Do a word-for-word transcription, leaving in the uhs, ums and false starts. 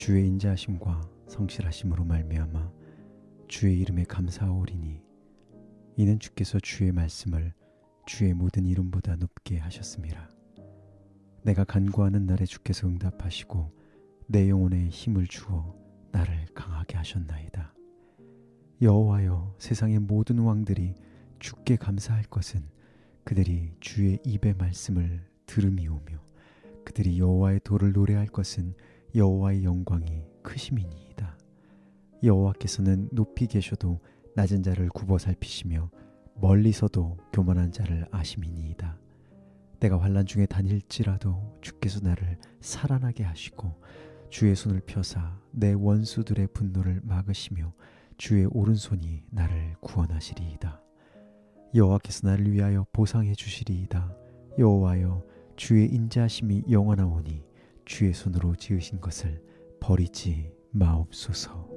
주의 인자하심과 성실하심으로 말미암아 주의 이름에 감사하오리니 이는 주께서 주의 말씀을 주의 모든 이름보다 높게 하셨음이라. 내가 간구하는 날에 주께서 응답하시고 내 영혼에 힘을 주어 나를 강하게 하셨나이다. 여호와여, 세상의 모든 왕들이 주께 감사할 것은 그들이 주의 입의 말씀을 들음이오며 그들이 여호와의 도를 노래할 것은 여호와의 영광이 크심이니이다. 여호와께서는 높이 계셔도 낮은 자를 굽어 살피시며 멀리서도 교만한 자를 아심이니이다. 내가 환난 중에 다닐지라도 주께서 나를 살아나게 하시고 주의 손을 펴사 내 원수들의 분노를 막으시며 주의 오른손이 나를 구원하시리이다. 여호와께서 나를 위하여 보상해 주시리이다. 여호와여, 주의 인자하심이 영원하오니 주의 손으로 지으신 것을 버리지 마옵소서.